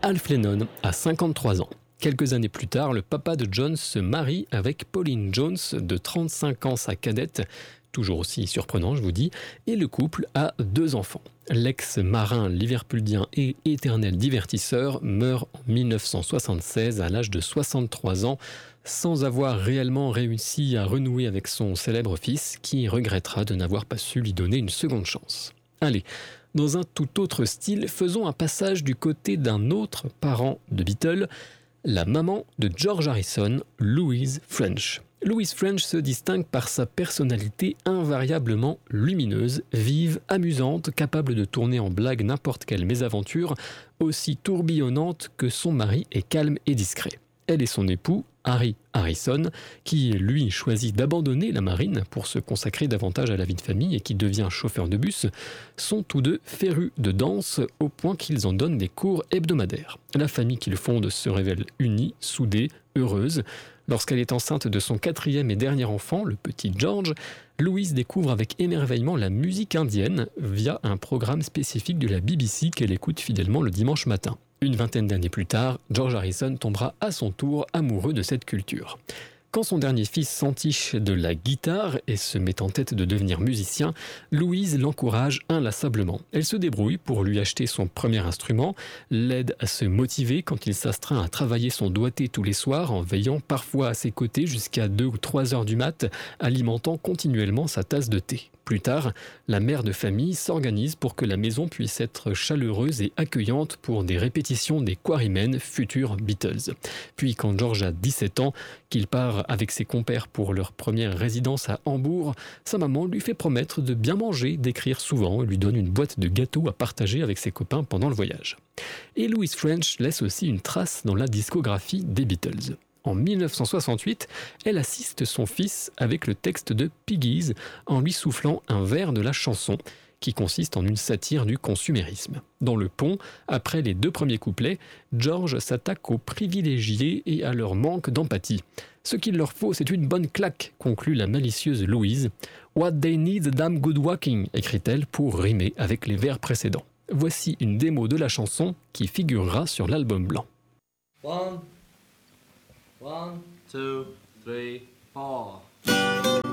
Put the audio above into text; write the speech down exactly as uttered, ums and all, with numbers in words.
Alf Lennon a cinquante-trois ans. Quelques années plus tard, le papa de John se marie avec Pauline Jones, de trente-cinq ans, sa cadette, toujours aussi surprenant je vous dis, et le couple a deux enfants. L'ex-marin liverpuldien et éternel divertisseur meurt en dix-neuf cent soixante-seize à l'âge de soixante-trois ans, sans avoir réellement réussi à renouer avec son célèbre fils, qui regrettera de n'avoir pas su lui donner une seconde chance. Allez, dans un tout autre style, faisons un passage du côté d'un autre parent de Beatles, la maman de George Harrison, Louise French. Louise French se distingue par sa personnalité invariablement lumineuse, vive, amusante, capable de tourner en blague n'importe quelle mésaventure, aussi tourbillonnante que son mari est calme et discret. Elle et son époux, Harry Harrison, qui lui choisit d'abandonner la marine pour se consacrer davantage à la vie de famille et qui devient chauffeur de bus, sont tous deux férus de danse au point qu'ils en donnent des cours hebdomadaires. La famille qu'ils fondent se révèle unie, soudée, heureuse. Lorsqu'elle est enceinte de son quatrième et dernier enfant, le petit George, Louise découvre avec émerveillement la musique indienne via un programme spécifique de la B B C qu'elle écoute fidèlement le dimanche matin. Une vingtaine d'années plus tard, George Harrison tombera à son tour amoureux de cette culture. Quand son dernier fils s'entiche de la guitare et se met en tête de devenir musicien, Louise l'encourage inlassablement. Elle se débrouille pour lui acheter son premier instrument, l'aide à se motiver quand il s'astreint à travailler son doigté tous les soirs en veillant parfois à ses côtés jusqu'à deux ou trois heures du mat, alimentant continuellement sa tasse de thé. Plus tard, la mère de famille s'organise pour que la maison puisse être chaleureuse et accueillante pour des répétitions des Quarrymen, futurs Beatles. Puis quand George a dix-sept ans, qu'il part avec ses compères pour leur première résidence à Hambourg, sa maman lui fait promettre de bien manger, d'écrire souvent et lui donne une boîte de gâteaux à partager avec ses copains pendant le voyage. Et Louise French laisse aussi une trace dans la discographie des Beatles. En dix-neuf cent soixante-huit, elle assiste son fils avec le texte de Piggies en lui soufflant un vers de la chanson, qui consiste en une satire du consumérisme. Dans le pont, après les deux premiers couplets, George s'attaque aux privilégiés et à leur manque d'empathie. Ce qu'il leur faut, c'est une bonne claque, conclut la malicieuse Louise. What they need, damn good walking, écrit-elle pour rimer avec les vers précédents. Voici une démo de la chanson qui figurera sur l'album blanc. One. One, two, three, four.